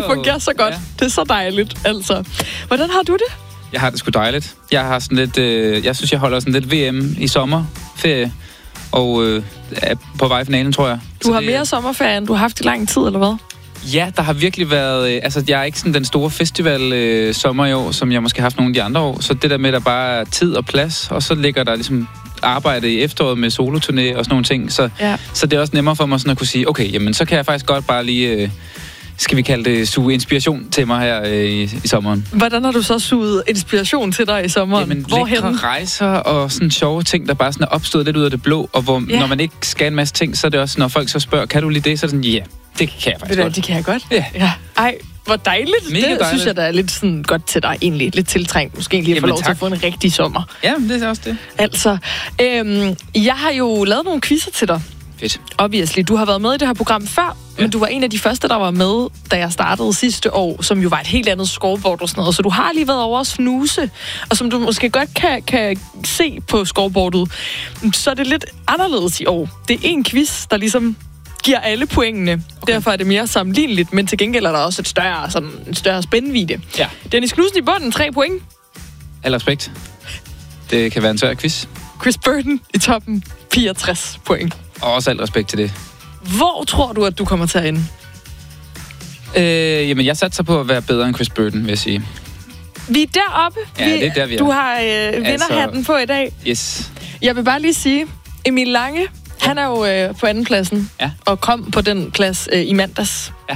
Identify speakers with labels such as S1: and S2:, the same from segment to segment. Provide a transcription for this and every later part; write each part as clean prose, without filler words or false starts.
S1: fungerer så godt. Ja. Det er så dejligt, altså. Hvordan har du det?
S2: Jeg har det sgu dejligt. Jeg har sådan lidt... jeg synes, jeg holder sådan lidt VM i sommerferie. Og er på vej i finalen, tror jeg.
S1: Du har mere sommerferie, end du har haft i lang tid, eller hvad?
S2: Ja, der har virkelig været... altså, jeg er ikke sådan den store festival sommer i år, som jeg måske har haft nogle af de andre år. Så det der med, at der bare er tid og plads, og så ligger der ligesom arbejde i efteråret med soloturné og sådan nogle ting. Så det er også nemmere for mig sådan at kunne sige, okay, jamen så kan jeg faktisk godt bare lige... skal vi kalde det suge inspiration til mig her i sommeren.
S1: Hvordan har du så suget inspiration til dig i sommeren?
S2: Jamen, lækre rejser og sådan sjove ting, der bare sådan er opstået lidt ud af det blå, og hvor når man ikke skal en masse ting, så er det også, når folk så spørger, kan du lige det? Så er det sådan, ja, det kan jeg faktisk godt.
S1: Det kan jeg godt?
S2: Ja.
S1: Ej, hvor dejligt.
S2: Mega dejligt.
S1: Synes jeg, der er lidt sådan godt til dig egentlig. Lidt tiltrængt. Måske lige at få lov til at få en rigtig sommer.
S2: Ja, det er også det.
S1: Altså, jeg har jo lavet nogle quizzer til dig.
S2: Fedt.
S1: Obviously. Du har været med i det her program før, men du var en af de første, der var med, da jeg startede sidste år, som jo var et helt andet scoreboard og sådan noget. Så du har lige været over at snuse, og som du måske godt kan se på scoreboardet, så er det lidt anderledes i år. Det er en quiz, der ligesom giver alle pointene. Okay. Derfor er det mere sammenligneligt, men til gengæld er der også en større spændvidde.
S2: Ja.
S1: Dennis Knudsen i bunden, 3 point.
S2: Al respekt. Det kan være en svær quiz.
S1: Chris Burton i toppen, 64 point.
S2: Og også al respekt til det.
S1: Hvor tror du, at du kommer til at ende?
S2: Jamen, jeg satser på at være bedre end Chris Burton, vil jeg sige.
S1: Vi er deroppe.
S2: Ja, det er der, vi er.
S1: Du har vinderhatten på i dag.
S2: Yes.
S1: Jeg vil bare lige sige, Emil Lange, han er jo på andenpladsen, og kom på den plads i mandags.
S2: Ja.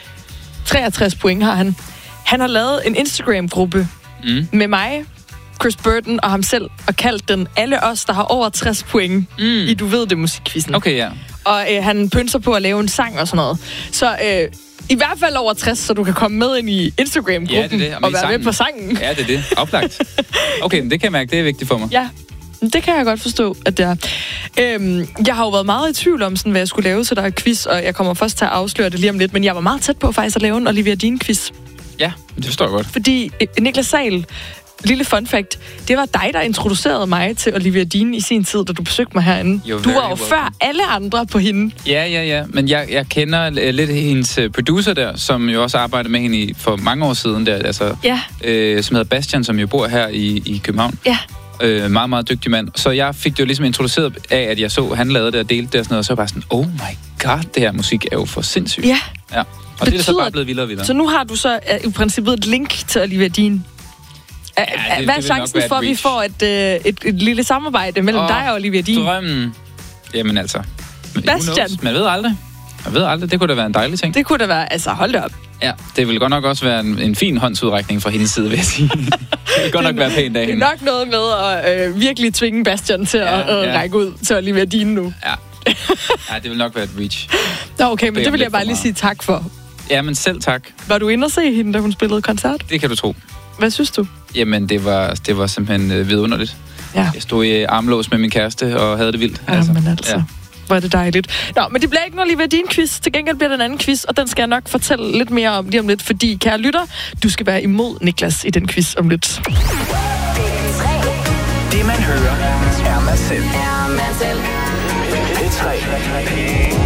S1: 63 point har han. Han har lavet en Instagram-gruppe med mig, Chris Burton og ham selv, og kaldt den alle os, der har over 60 point i Du ved det musikquizzen.
S2: Okay, ja.
S1: Og han pynser på at lave en sang og sådan noget. Så i hvert fald over 60, så du kan komme med ind i Instagram-gruppen og være med på sangen.
S2: Ja, det er det. Oplagt. Okay, men det kan jeg mærke, det er vigtigt for mig.
S1: Ja, det kan jeg godt forstå, at det er. Jeg har jo været meget i tvivl om, sådan, hvad jeg skulle lave til dig quiz, og jeg kommer først til at afsløre det lige om lidt, men jeg var meget tæt på faktisk at lave en Olivia Dean-quiz.
S2: Ja, det forstår jeg godt.
S1: Fordi Niklas Sahl, lille fun fact, det var dig, der introducerede mig til Olivia Dean i sin tid, da du besøgte mig herinde. Du var jo før alle andre på hende.
S2: Ja. Men jeg kender lidt hendes producer der, som jo også arbejdede med hende for mange år siden der, altså, som hedder Bastian, som jo bor her i København.
S1: Ja.
S2: Meget, meget dygtig mand. Så jeg fik det jo ligesom introduceret af, at jeg så, han lavede det og delte det og sådan noget, og så var jeg bare sådan, oh my god, det her musik er jo for sindssygt.
S1: Ja.
S2: Og det er så bare blevet vildere og vildere.
S1: Så nu har du så i princippet et link til Olivia Dean. Hvad er chancen for, at vi får et lille samarbejde mellem dig og Olivia Dean?
S2: Drømmen. Jamen altså.
S1: Bastian.
S2: Man ved aldrig. Det kunne da være en dejlig ting.
S1: Det kunne da være, altså hold da op.
S2: Ja, det vil godt nok også være en fin håndsudrækning fra hendes side, vil jeg sige. Det vil godt nok være pænt af hende.
S1: Det er nok noget med at virkelig tvinge Bastian til at række ud til Olivia Dean nu.
S2: Ja, det vil nok være et reach.
S1: Nå, okay, men det vil jeg bare lige sige tak for.
S2: Ja, men selv tak.
S1: Var du inde og se hende, da hun spillede koncert?
S2: Det kan du tro.
S1: Hvad synes du?
S2: Jamen, det var simpelthen vidunderligt.
S1: Ja.
S2: Jeg stod i armlås med min kæreste og havde det vildt.
S1: Ja. Hvor er det dejligt. Nå, men det bliver ikke noget Olivia Dean-quiz. Til gengæld bliver der en anden quiz, og den skal jeg nok fortælle lidt mere om lige om lidt, fordi, kære lytter, du skal være imod Niklas i den quiz om lidt.
S3: Det man hører er man selv. Det er 3.